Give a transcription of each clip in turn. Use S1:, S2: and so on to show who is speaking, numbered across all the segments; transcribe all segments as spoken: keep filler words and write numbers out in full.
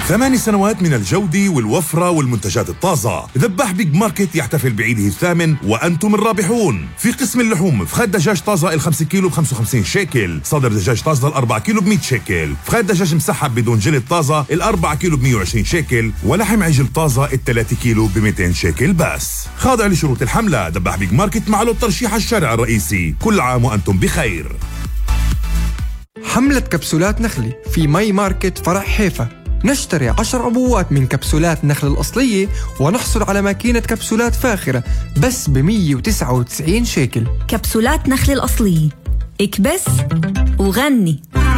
S1: ثماني سنوات من الجودة والوفرة والمنتجات الطازة. ذباح بيج ماركت يحتفل بعيده الثامن وأنتم الرابحون. في قسم اللحوم فخاد دجاج طازة الخمسة كيلو بخمسة وخمسين شيكل، صدر دجاج طازة الأربعة كيلو بمية شيكل، فخاد دجاج مسحب بدون جلد طازة الأربعة كيلو بمية وعشرين شيكل، ولحم عجل طازة الثلاثة كيلو بمئتين شيكل بس. خاضع لشروط الحملة. ذباح بيج ماركت معه الترشيح الشارع الرئيسي. كل عام وأنتم بخير.
S2: حملة كبسولات نخلي في ماي ماركت فرع حيفا. نشتري عشر عبوات من كبسولات نخل الأصلية ونحصل على ماكينة كبسولات فاخرة بس ب مية وتسعة وتسعين شيكل.
S3: كبسولات نخل الأصلية، اكبس وغني.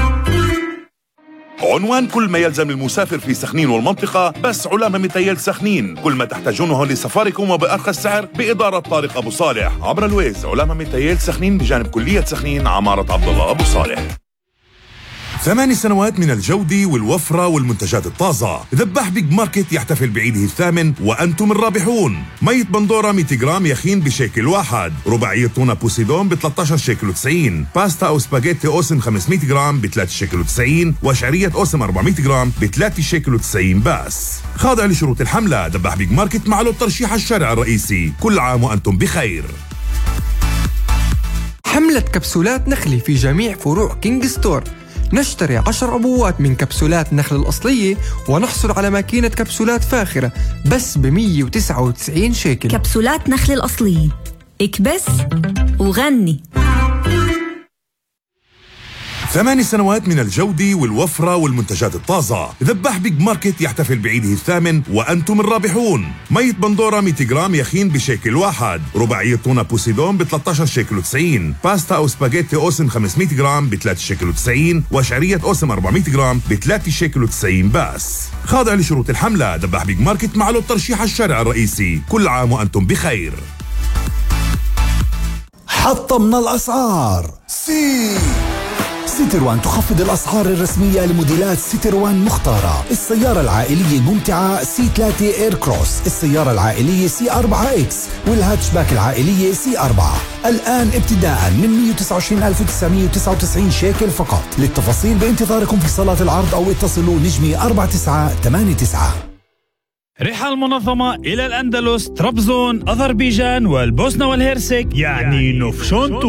S1: عنوان كل ما يلزم المسافر في سخنين والمنطقة بس علامة متيل سخنين. كل ما تحتاجونه لسفاركم وبأرخص سعر بإدارة طارق أبو صالح عبر الويز. علامة متيل سخنين بجانب كلية سخنين عمارة عبد الله أبو صالح. ثماني سنوات من الجودة والوفرة والمنتجات الطازة. ذباح بيج ماركت يحتفل بعيده الثامن وأنتم الرابحون. مية بندورة مية جرام يخين بشيكل واحد، رباعية تونة بوسيدون ب ثلاثة عشر شيكل وتسعين، باستا أو سباجيتي أوسم خمسمية جرام ب ثلاثة شيكل وتسعين، وشعرية أوسم أربعمية جرام ب ثلاثة شيكل وتسعين بس. خاضع لشروط الحملة. ذباح بيج ماركت معه الترشيح الشارع الرئيسي. كل عام وأنتم بخير.
S2: حملة كبسولات نخلي في جميع فروع كينج ستور. نشتري عشر عبوات من كبسولات نخل الأصلية ونحصل على ماكينة كبسولات فاخرة بس ب مية وتسعة وتسعين شيكل.
S3: كبسولات نخل الأصلية، اكبس وغني.
S1: ثماني سنوات من الجودة والوفرة والمنتجات الطازة. ذباح بيج ماركت يحتفل بعيده الثامن وأنتم الرابحون. مية بندورة مية جرام يخين بشيكل واحد، رباعية تونة بوسيدون ب ثلاثة عشر شيكل وتسعين، باستا أو سباجيتي أوسم خمسمية جرام ب ثلاثة شيكل وتسعين، وشعرية أوسم أربعمية جرام ب ثلاثة شيكل وتسعين بس. خاضع لشروط الحملة. ذباح بيج ماركت معه الترشيح الشارع الرئيسي. كل عام وأنتم بخير.
S4: حطمنا الأسعار. سي سيتروان تخفض الأسعار الرسمية لموديلات سيتروان مختارة. السيارة العائلية الممتعة سي ثلاثة اير كروس، السيارة العائلية سي أربعة اكس، والهاتشباك العائلية سي أربعة. الآن ابتداء من مية وتسعة وعشرين ألف وتسعمية وتسعة وتسعين شيكل فقط. للتفاصيل بانتظاركم في صالات العرض أو اتصلوا نجمي أربعة تسعة ثمانية تسعة.
S5: رحلة منظمة إلى الأندلس، طرابزون، أذربيجان والبوسنة والهرسك، يعني نفشون.